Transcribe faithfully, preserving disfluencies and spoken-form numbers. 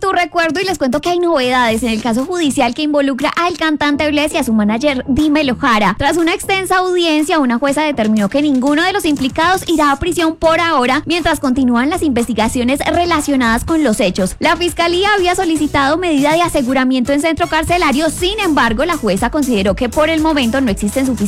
tu recuerdo y les cuento que hay novedades en el caso judicial que involucra al cantante Bless y a su manager Dímelo Jara. Tras una extensa audiencia, una jueza determinó que ninguno de los implicados irá a prisión por ahora, mientras continúan las investigaciones relacionadas con los hechos. La fiscalía había solicitado medida de aseguramiento en centro carcelario, sin embargo, la jueza consideró que por el momento no existen suficientes